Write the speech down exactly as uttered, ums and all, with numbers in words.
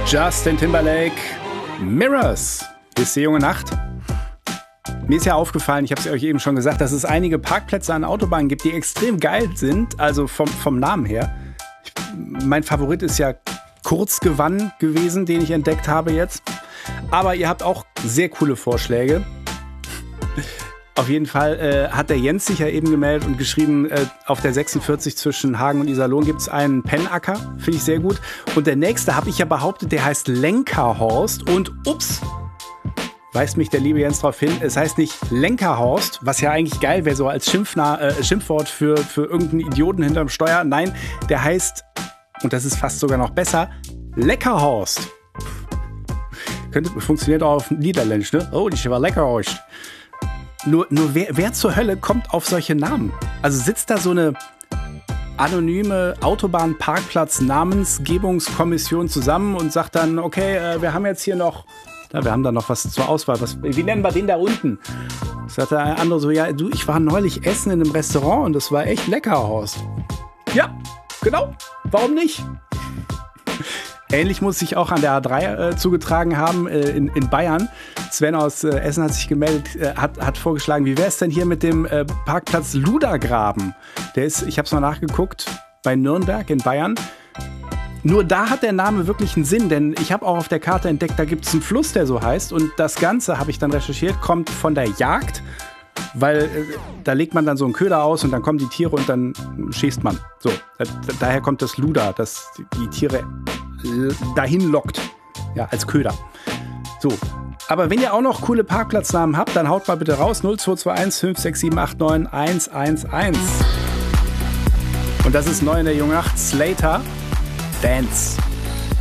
Justin Timberlake, Mirrors. Ist die junge Nacht. Mir ist ja aufgefallen, ich habe es euch eben schon gesagt, dass es einige Parkplätze an Autobahnen gibt, die extrem geil sind, also vom, vom Namen her. Ich, mein Favorit ist ja Kurzgewann gewesen, den ich entdeckt habe jetzt. Aber ihr habt auch sehr coole Vorschläge. Auf jeden Fall äh, hat der Jens sich ja eben gemeldet und geschrieben, äh, auf der sechsundvierzig zwischen Hagen und Iserlohn gibt es einen Pennacker. Finde ich sehr gut. Und der nächste, habe ich ja behauptet, der heißt Lenkerhorst. Und ups, weist mich der liebe Jens darauf hin, es heißt nicht Lenkerhorst, was ja eigentlich geil wäre, so als Schimpfna- äh, Schimpfwort für, für irgendeinen Idioten hinterm Steuer. Nein, der heißt, und das ist fast sogar noch besser, Leckerhorst. Könnte, funktioniert auch auf Niederländisch, ne? Oh, die war Leckerhorst. Nur, nur wer, wer zur Hölle kommt auf solche Namen? Also sitzt da so eine anonyme Autobahn-Parkplatz-Namensgebungskommission zusammen und sagt dann, okay, äh, wir haben jetzt hier noch, ja, wir haben da noch was zur Auswahl. Was, wie nennen wir den da unten? Sagt der andere so, ja, du, ich war neulich essen in einem Restaurant und das war echt lecker, Horst. Ja, genau. Warum nicht? Ähnlich muss sich auch an der A drei äh, zugetragen haben äh, in, in Bayern. Sven aus äh, Essen hat sich gemeldet, äh, hat, hat vorgeschlagen, wie wäre es denn hier mit dem äh, Parkplatz Ludergraben? Der ist, ich habe es mal nachgeguckt, bei Nürnberg in Bayern. Nur da hat der Name wirklich einen Sinn, denn ich habe auch auf der Karte entdeckt, da gibt es einen Fluss, der so heißt. Und das Ganze, habe ich dann recherchiert, kommt von der Jagd, weil äh, da legt man dann so einen Köder aus und dann kommen die Tiere und dann schießt man. So, da, daher kommt das Luder, das die Tiere dahin lockt, ja, als Köder. So, aber wenn ihr auch noch coole Parkplatznamen habt, dann haut mal bitte raus, null zwei zwei eins fünf sechs sieben acht neun eins eins eins. Und das ist neu in der Jungen Nacht, Slater, Dance.